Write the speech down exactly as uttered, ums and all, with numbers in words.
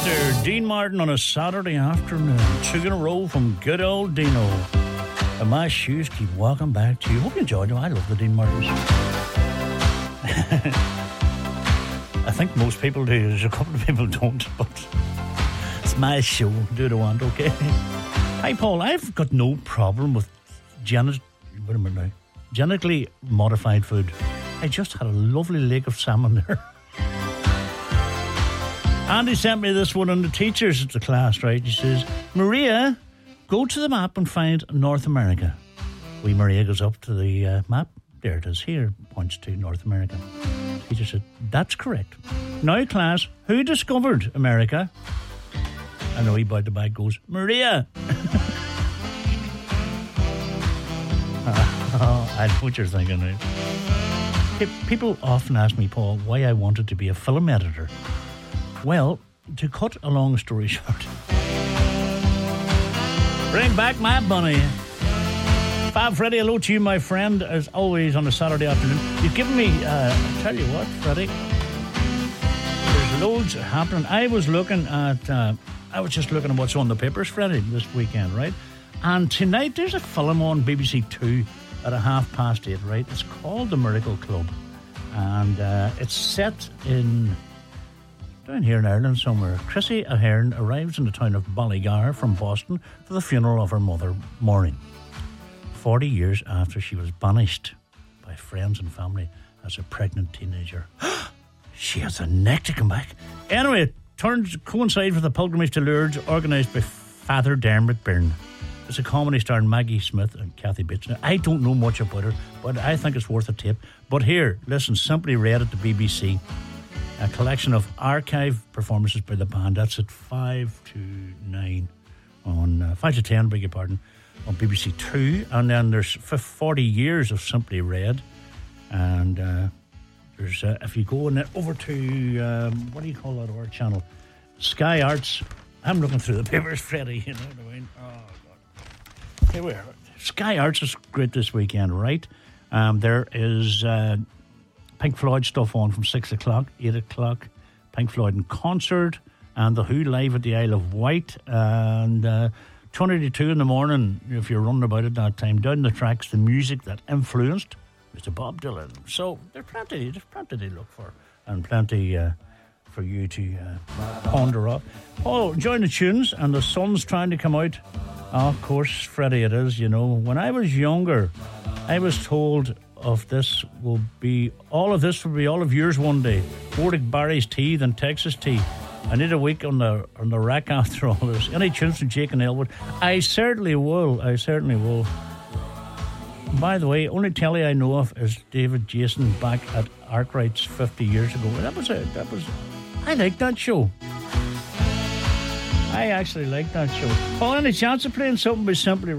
Mister Dean Martin on a Saturday afternoon. Two in a row from good old Dino. And my shoes keep walking back to you. Hope you enjoyed them. I love the Dean Martins. I think most people do. There's a couple of people don't, but it's my show. Do what I want, okay? Hi, Paul. I've got no problem with Janet. Wait a minute now. Genetically modified food. I just had a lovely lake of salmon there. Andy sent me this one on the teachers at the class, right? He says, Maria, go to the map and find North America. Wee Maria goes up to the uh, map. There it is. Here points to North America. Teacher said, that's correct. Now, class, who discovered America? And the wee boy at the back goes, Maria. Oh, I know what you're thinking now. People often ask me, Paul, why I wanted to be a film editor. Well, to cut a long story short, bring back my bunny. Fab Freddy, hello to you, my friend, as always on a Saturday afternoon. You've given me, uh, I'll tell you what, Freddy, there's loads happening. I was looking at, uh, I was just looking at what's on the papers, Freddy, this weekend, right? And tonight there's a film on B B C Two at a half past eight, right? It's called The Miracle Club. And uh, it's set in, down here in Ireland somewhere. Chrissy Ahern arrives in the town of Ballygar from Boston for the funeral of her mother, Maureen. Forty years after she was banished by friends and family as a pregnant teenager. She has a neck to come back. Anyway, it turns coincides with a pilgrimage to Lourdes organised by Father Dermot Byrne. It's a comedy starring Maggie Smith and Kathy Bates. Now, I don't know much about her, but I think it's worth a tape. But here, listen, Simply Red at the B B C. A collection of archive performances by the band. That's at five to nine on uh, five to ten, beg your pardon, on B B C Two. And then there's forty years of Simply Red. And uh, there's uh, if you go in over to um, what do you call that other channel? Sky Arts. I'm looking through the papers, Freddie. You know what I mean? Oh God. Here we are. Sky Arts is great this weekend, right? Um, there is. Uh, Pink Floyd stuff on from six o'clock, eight o'clock. Pink Floyd in concert, and The Who live at the Isle of Wight, and uh, twenty to two in the morning, if you're running about at that time, down the tracks, the music that influenced Mister Bob Dylan. So there's plenty, there's plenty to look for, and plenty uh, for you to uh, ponder up. Oh, enjoying the tunes, and the sun's trying to come out. Oh, of course, Freddie, it is, you know. When I was younger, I was told of this will be all of this will be all of yours one day. More like Barry's tea than Texas tea. I need a week on the on the rack after all this. Any tunes from Jake and Elwood? I certainly will. I certainly will. By the way, only telly I know of is David Jason back at Arkwright's fifty years ago. That was it. That was. I like that show. I actually like that show. Paul, any chance of playing something by Simply